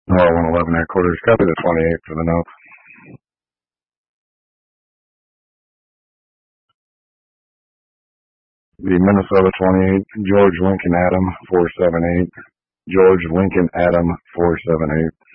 Oh, 111 headquarters. Copy the 28th for the note. The Minnesota 28, George Lincoln Adam 478. George Lincoln Adam 478.